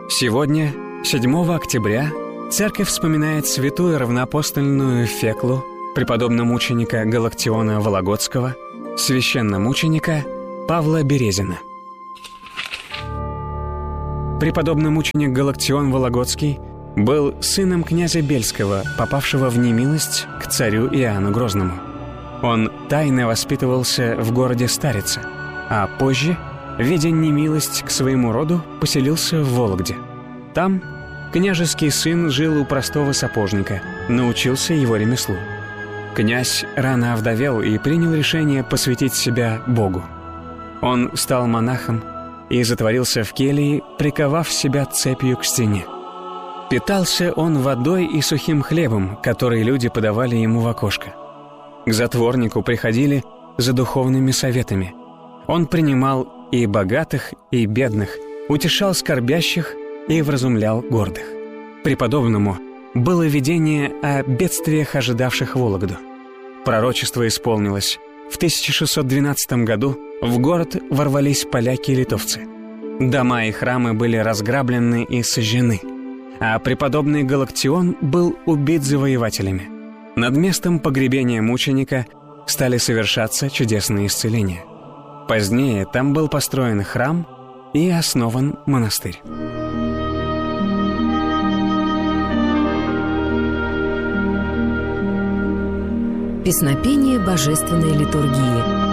Сегодня, 7 октября, церковь вспоминает святую равноапостольную Феклу, преподобно-мученика Галактиона Вологодского, священномученика Павла Березина. Преподобно-мученик Галактион Вологодский был сыном князя Бельского, попавшего в немилость к царю Иоанну Грозному. Он тайно воспитывался в городе Старице, а позже, видя немилость к своему роду, поселился в Вологде. Там княжеский сын жил у простого сапожника, научился его ремеслу. Князь рано овдовел и принял решение посвятить себя Богу. Он стал монахом и затворился в келье, приковав себя цепью к стене. Питался он водой и сухим хлебом, которые люди подавали ему в окошко. К затворнику приходили за духовными советами. Он принимал и богатых, и бедных, утешал скорбящих и вразумлял гордых. Преподобному было видение о бедствиях, ожидавших Вологду. Пророчество исполнилось. В 1612 году в город ворвались поляки и литовцы. Дома и храмы были разграблены и сожжены, а преподобный Галактион был убит завоевателями. Над местом погребения мученика стали совершаться чудесные исцеления. Позднее там был построен храм и основан монастырь. Песнопение божественной литургии.